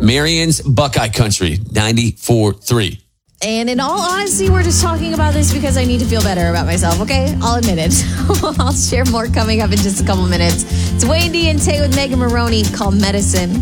Marion's Buckeye Country, 94.3. And in all honesty, we're just talking about this because I need to feel better about myself, okay? I'll admit it. I'll share more coming up in just a couple minutes. It's Wayne D and Tay with Megan Maroney, called Medicine.